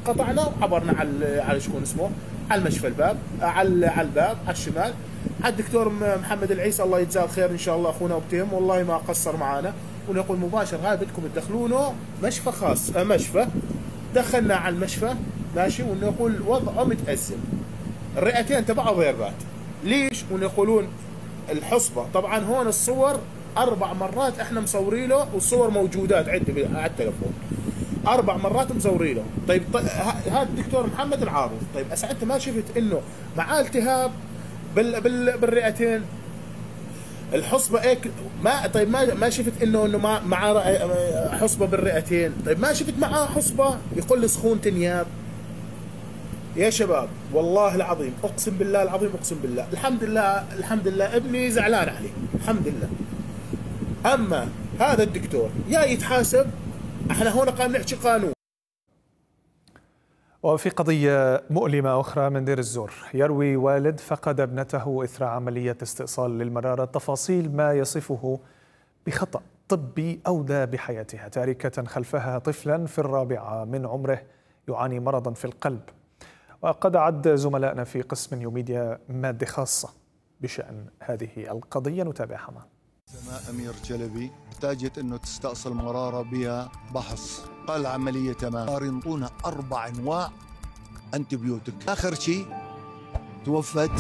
قطعنا وعبرنا على شكون اسمه، على المشفى الباب، على الباب على الشمال، على الدكتور محمد العيسى الله يجزاه الخير ان شاء الله، اخونا وبتيم والله ما قصر معانا. ونقول مباشر هاي بدكم تدخلونه مشفى خاص، مشفى. دخلنا على المشفى ماشي، ونقول وضعه متأزم، الرئتين تبعه ضيربات. ليش؟ ونقولون الحصبة. طبعا هون الصور 4 مرات احنا مصورينه، والصور موجودات عندي على التلفون، 4 مرات مصورينه. طيب هذا الدكتور محمد العارض، طيب هسه انت ما شفت انه معاه التهاب بالرئتين، الحصبة هيك ما، طيب ما شفت انه معاه حصبة بالرئتين، طيب ما شفت معاه حصبة يقول لي سخونة انياب. يا شباب والله العظيم اقسم بالله العظيم اقسم بالله، الحمد لله ابني زعلان عليه الحمد لله. اما هذا الدكتور يا يتحاسب، احنا هون قاعد نحكي قانون. وفي قضية مؤلمة أخرى من دير الزور، يروي والد فقد ابنته إثر عملية استئصال للمرارة تفاصيل ما يصفه بخطأ طبي أودى بحياتها، تاركة خلفها طفلا في 4 من عمره يعاني مرضا في القلب. وقد أعد زملائنا في قسم نيوميديا مادة خاصة بشأن هذه القضية، نتابعها معا. سماء أمير جلبي احتاجت أنه تستأصل مرارة بها بحث، قال العملية تمام، صار ينطونا 4 أنواع أنتيبيوتيك، آخر شيء توفت.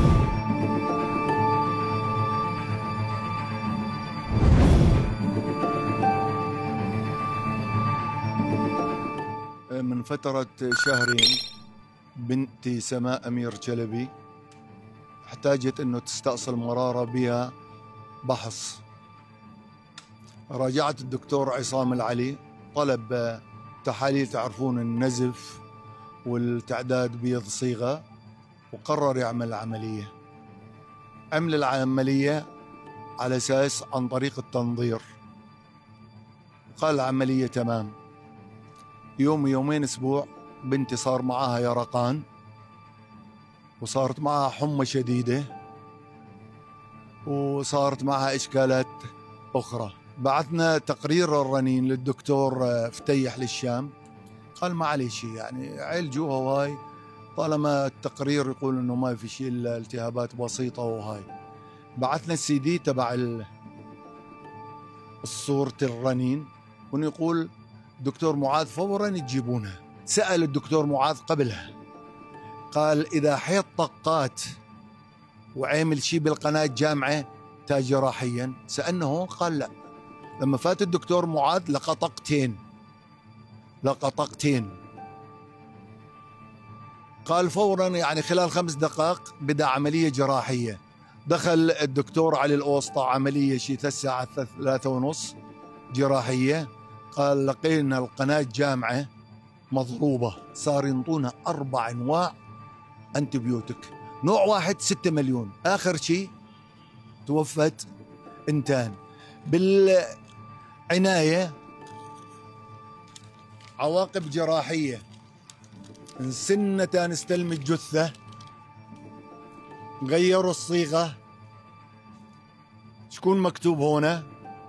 من فترة شهرين بنتي سماء أمير جلبي احتاجت أنه تستأصل مرارة بها بحث. راجعت الدكتور عصام العلي، طلب تحاليل تعرفون النزف والتعداد بيض صيغة، وقرر يعمل العملية. عمل العملية على أساس عن طريق التنظير، قال العملية تمام. يومين أسبوع بنتي صار معها يرقان، وصارت معها حمى شديدة، وصارت معها إشكالات أخرى. بعثنا تقرير الرنين للدكتور فتيح للشام، قال ما عليه شيء، يعني عالجوها وهاي، طالما التقرير يقول انه ما في شيء الا التهابات بسيطة وهاي. بعثنا السي دي تبع الصورة الرنين، ونقول دكتور معاذ فورا تجيبونها. سأل الدكتور معاذ قبلها، قال إذا حيط طقات وعامل شيء بالقناة الجامعة جراحيا. سألنا هون قال لا. لما فات الدكتور معاذ لقى طقتين، قال فورا يعني خلال 5 دقائق بدأ عملية جراحية. دخل الدكتور علي الأوسطى، عملية شيء الساعة 3:30 جراحية. قال لقينا القناة الجامعة مضروبة، صار ينطونا 4 أنواع أنتيبيوتيك، نوع واحد 6 مليون. آخر شيء توفت انتان. بالعناية عواقب جراحية، نسنة نستلم الجثة، غيروا الصيغة. شكون مكتوب هنا؟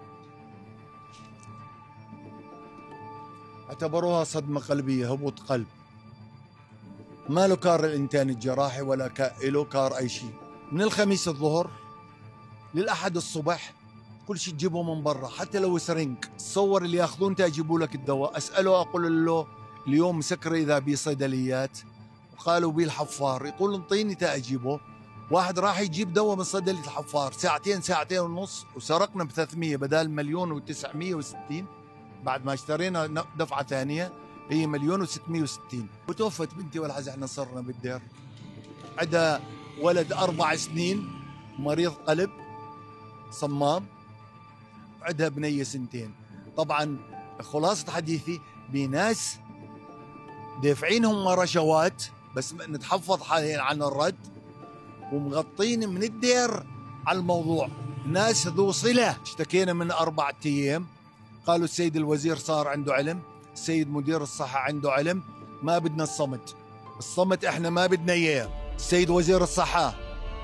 اعتبروها صدمة قلبية، هبوط قلب، ما له كار الانتان الجراحي ولا له كار اي شيء. من الخميس الظهر للأحد الصبح كل شيء تجيبه من برا، حتى لو سرنك تصور اللي ياخذون يجيبوا لك الدواء. اساله اقول له اليوم مسكر اذا بي صيدليات، وقالوا بي الحفار، يقول انطيني تا اجيبه. واحد راح يجيب دواء من صيدلية الحفار، ساعتين ونص، وسرقنا ب300 بدال 1,960. بعد ما اشترينا دفعة ثانية هي 1,660. وتوفت بنتي والعز. احنا صرنا بالدير، عندها ولد 4 سنين مريض قلب صمام، عندها بنية 2. طبعا خلاصة حديثي بناس دافعينهم رشوات بس نتحفظ حاليا عن الرد، ومغطين من الدير على الموضوع. ناس ذو صلة. اشتكينا من 4 أيام، قالوا السيد الوزير صار عنده علم، السيد مدير الصحة عنده علم، ما بدنا الصمت احنا ما بدنا اياه. السيد وزير الصحة،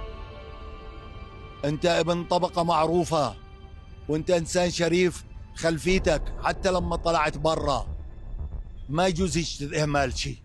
انت ابن طبقة معروفة وانت انسان شريف، خلفيتك حتى لما طلعت برا ما يجوز هيك اهمال شيء.